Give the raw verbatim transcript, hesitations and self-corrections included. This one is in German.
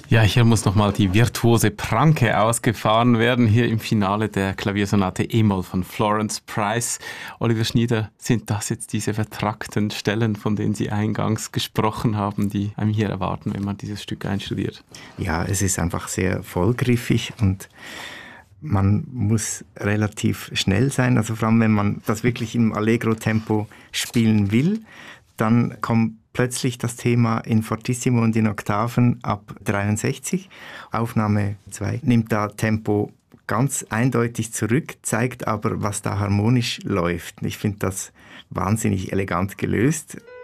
Ja, hier muss nochmal die virtuose Pranke ausgefahren werden, hier im Finale der Klaviersonate E-Moll von Florence Price. Oliver Schnieder, sind das jetzt diese vertrackten Stellen, von denen Sie eingangs gesprochen haben, die einem hier erwarten, wenn man dieses Stück einstudiert? Ja, es ist einfach sehr vollgriffig und man muss relativ schnell sein. Also vor allem, wenn man das wirklich im Allegro-Tempo spielen will, dann kommt plötzlich das Thema in Fortissimo und in Oktaven ab dreiundsechzig. Aufnahme zwei nimmt da Tempo ganz eindeutig zurück, zeigt aber, was da harmonisch läuft. Ich finde das wahnsinnig elegant gelöst.